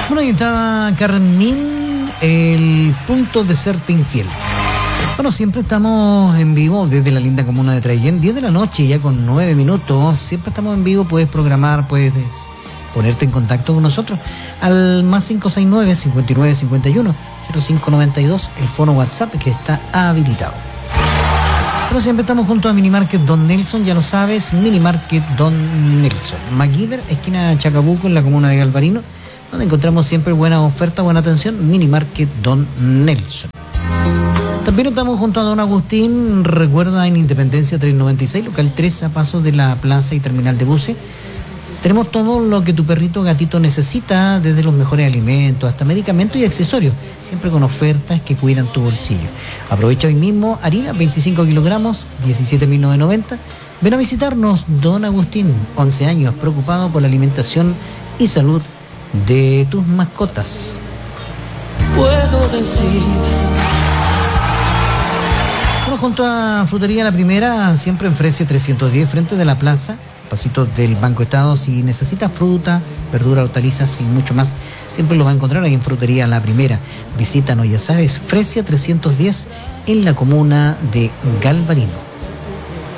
Bueno, ahí está Carmín, el punto de serte infiel. Bueno, siempre estamos en vivo desde la linda comuna de Traillén, 10 de la noche, ya con 9 minutos. Siempre estamos en vivo, puedes programar, puedes ponerte en contacto con nosotros al más 569-5951-0592, el fono WhatsApp que está habilitado. Pero siempre estamos junto a Minimarket Don Nelson, ya lo sabes, Minimarket Don Nelson. MacGyver, esquina Chacabuco, en la comuna de Galvarino, donde encontramos siempre buena oferta, buena atención, Minimarket Don Nelson. También estamos junto a Don Agustín, recuerda, en Independencia 396, local 3, a paso de la plaza y terminal de buses. Tenemos todo lo que tu perrito o gatito necesita, desde los mejores alimentos hasta medicamentos y accesorios, siempre con ofertas que cuidan tu bolsillo. Aprovecha hoy mismo harina, 25 kilogramos, 17.990. Ven a visitarnos, Don Agustín, 11 años, preocupado por la alimentación y salud de tus mascotas. Puedo decir... Bueno, junto a Frutería La Primera, siempre en Fresia 310, frente de la plaza, pasito del Banco Estado. Si necesitas fruta, verdura, hortalizas y mucho más, siempre lo vas a encontrar ahí en Frutería La Primera. Visítanos, ya sabes, Fresia 310 en la comuna de Galvarino.